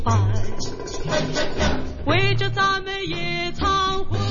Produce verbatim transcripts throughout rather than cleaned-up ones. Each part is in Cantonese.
為着咱們野餐會。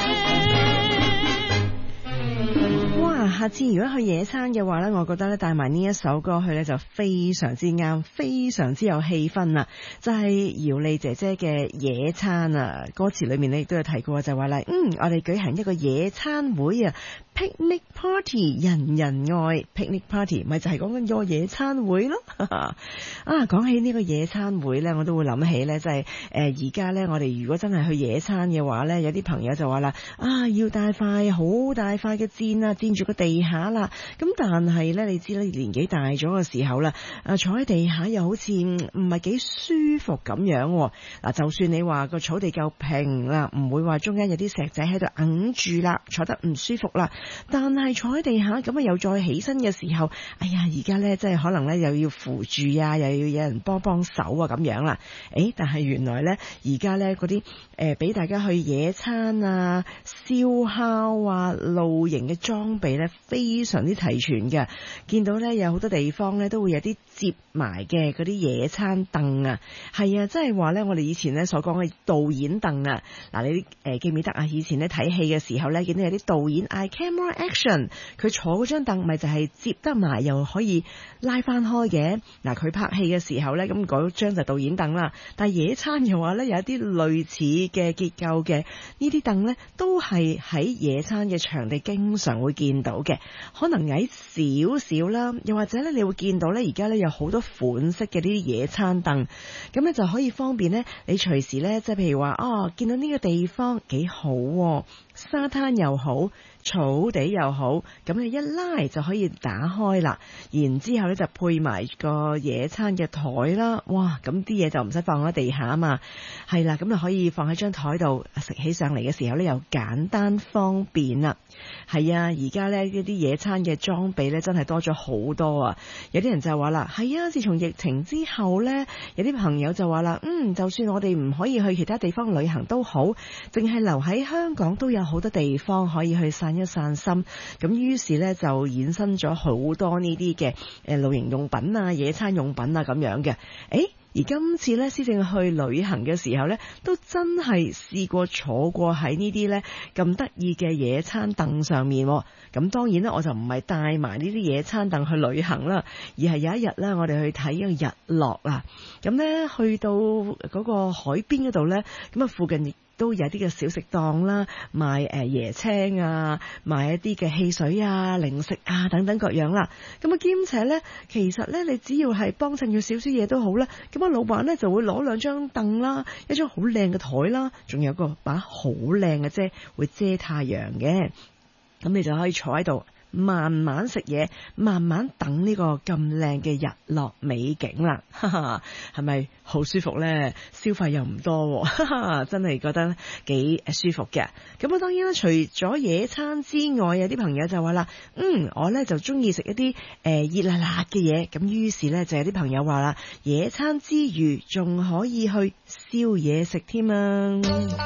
哇！下次如果去野餐嘅話呢，我覺得咧帶埋呢一首歌去呢就非常之啱，非常之有氣氛啊！就係姚莉姐姐嘅野餐啊，歌詞裏面呢亦都有提過，就話啦，嗯，我哋舉行一個野餐會啊。Picnic party， 人人愛 Picnic party， 咪就係講緊個野餐會咯。啊，講起呢個野餐會呢，我都會諗起呢，就係誒而家呢，我哋如果真係去野餐嘅話呢，有啲朋友就話啦，啊要帶塊好大塊嘅墊啊，墊住個地下啦。咁但係呢，你知啦，年紀大咗嘅時候啦，啊坐喺地下又好似唔係幾舒服咁樣。嗱，就算你話個草地夠平啦，唔會話中間有啲石仔喺度揞住啦，坐得唔舒服啦。但係坐喺地下咁啊，又再起身嘅時候，哎呀，而家呢，即係可能呢，又要扶住啊，又要有人幫幫手啊咁樣啦。誒，但係原來呢，而家呢嗰啲誒俾大家去野餐啊、燒烤啊、露營嘅裝備呢，非常之齊全嘅。見到呢，有好多地方呢，都會有啲摺埋嘅嗰啲野餐凳啊。係啊，即係話呢，我哋以前呢所講嘅導演凳啊。嗱，你誒、呃、記唔記得啊？以前呢睇戲嘅時候呢，見到有啲導演嗌 camera action， 佢坐嗰張凳咪就係摺得埋又可以拉翻開嘅。嗱，佢拍戲嘅時候呢，咁嗰張就導演凳啦。但係野餐嘅話呢，有一啲類似嘅結構嘅呢啲凳呢，都係喺野餐嘅場地經常會見到嘅，可能矮少少啦，又或者呢，你會見到呢，而家呢有好多款式嘅呢啲野餐凳，咁呢就可以方便呢，你隨時呢，即係譬如話哦，見到呢個地方幾好喎，沙灘又好，草地又好，咁你一拉就可以打開啦，然之後咧就配埋個野餐嘅台啦，哇！咁啲嘢就唔使放喺地下啊嘛，係啦，咁就可以放喺張台度，食起上嚟嘅時候咧又簡單方便啦。係啊，而家咧呢啲野餐嘅裝備咧真係多咗好多啊！有啲人就話啦，係啊，自從疫情之後咧，有啲朋友就話啦，嗯，就算我哋唔可以去其他地方旅行都好，淨係留喺香港都有好多地方可以去散一散心。咁於是咧就衍生咗好多呢啲嘅誒露營用品啊、野餐用品啊咁樣嘅。誒而今次咧，施政去旅行嘅時候咧，都真係試過坐過喺呢啲咧咁得意嘅野餐凳上面。咁當然咧，我就唔係帶埋呢啲野餐凳去旅行啦，而係有一日咧，我哋去睇一個日落啊。咁咧去到嗰個海邊嗰度咧，咁啊附近亦都有啲嘅小食檔啦，賣誒椰青啊，賣一啲嘅汽水啊、零食啊等等各樣啦。咁啊兼且咧，其實咧你只要係幫襯要少少嘢都好啦。咁啊老闆咧就會攞兩張凳啦，一張好靚嘅台啦，仲有個把好靚嘅遮會遮太陽嘅。咁你就可以坐喺度，慢慢食嘢，慢慢等呢個咁靚嘅日落美景啦，哈哈，係咪好舒服呢？消費又唔多，哈哈，真係覺得幾舒服嘅。咁啊，當然啦，除咗野餐之外，有啲朋友就話啦，嗯，我呢就中意食一啲誒熱辣辣嘅嘢。咁於是呢，就有啲朋友話啦，野餐之餘仲可以去燒嘢食添啊！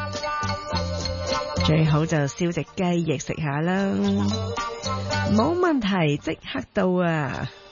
最好就燒隻雞翼食下啦，冇問題，即刻到啊！